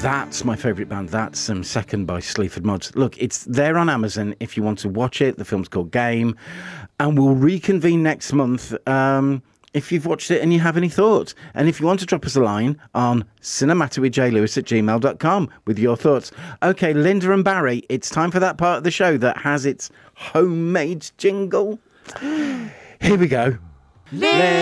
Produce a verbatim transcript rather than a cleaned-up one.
That's my favourite band. That's um, Second by Sleaford Mods. Look, it's there on Amazon if you want to watch it. The film's called Game. And we'll reconvene next month um, if you've watched it and you have any thoughts. And if you want to drop us a line on cinematawithjlewis at gmail dot com with your thoughts. Okay, Linda and Barry, it's time for that part of the show that has its homemade jingle. Here we go. Linda